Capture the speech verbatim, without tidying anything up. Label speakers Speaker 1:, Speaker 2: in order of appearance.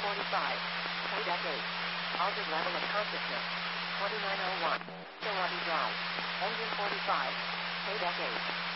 Speaker 1: forty-five. Playback eight. Altered level of consciousness. twenty-nine oh one. Kilwaukee Drive. Engine forty-five. Playback eight.